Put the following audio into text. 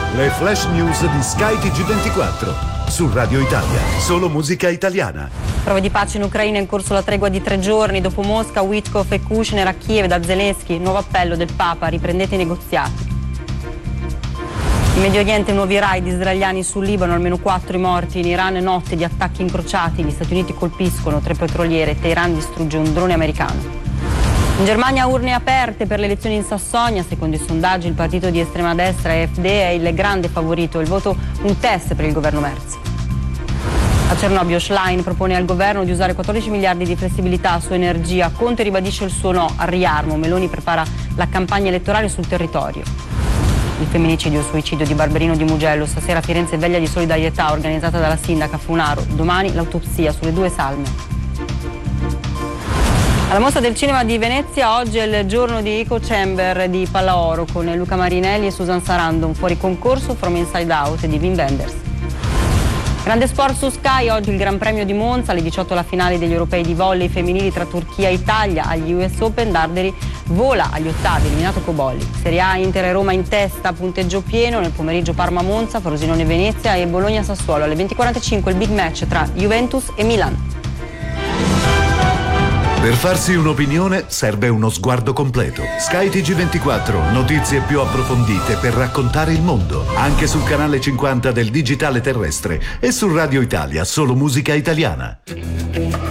Le flash news di Sky TG24. Su Radio Italia, solo musica italiana. Prove di pace in Ucraina, in corso la tregua di 3 giorni. Dopo Mosca, Witkoff e Kushner a Kiev. Da Zelensky, nuovo appello del Papa, riprendete i negoziati. In Medio Oriente nuovi raid israeliani sul Libano, almeno 4 i morti. In Iran notte di attacchi incrociati, gli Stati Uniti colpiscono 3 petroliere, Teheran distrugge un drone americano. In Germania urne aperte per le elezioni in Sassonia, secondo i sondaggi il partito di estrema destra AfD è il grande favorito, il voto un test per il governo Merz. A Cernobbio Schlein propone al governo di usare 14 miliardi di flessibilità su energia, Conte ribadisce il suo no al riarmo, Meloni prepara la campagna elettorale sul territorio. Il femminicidio e il suicidio di Barberino di Mugello, stasera a Firenze veglia di solidarietà organizzata dalla sindaca Funaro, domani l'autopsia sulle 2 salme. Alla Mostra del Cinema di Venezia oggi è il giorno di Echo Chamber di Pallaoro con Luca Marinelli e Susan Sarandon, fuori concorso From Inside Out di Wim Wenders. Grande sport su Sky, oggi il Gran Premio di Monza, alle 18 la finale degli europei di volley femminili tra Turchia e Italia, agli US Open Darderi vola agli ottavi, eliminato Cobolli. Serie A Inter e Roma in testa, punteggio pieno, nel pomeriggio Parma-Monza, Frosinone-Venezia e Bologna-Sassuolo, alle 20:45 il big match tra Juventus e Milan. Per farsi un'opinione serve uno sguardo completo. Sky TG24, notizie più approfondite per raccontare il mondo. Anche sul canale 50 del digitale terrestre e su Radio Italia, solo musica italiana.